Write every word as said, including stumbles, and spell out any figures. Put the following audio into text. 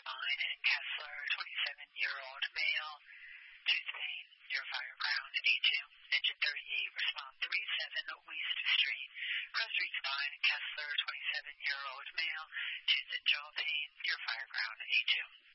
Spine and Kessler, twenty-seven-year-old male, chest pain, near fire ground, A two. Engine thirty-eight, respond three seven West Street, Cross Street Spine and Kessler, twenty-seven-year-old male, chest and jaw pain, near fire ground, A two.